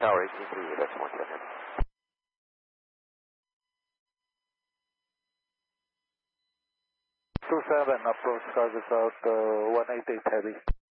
Tower 83, that's 1 second. Two 7, approach cargo south 188 heavy.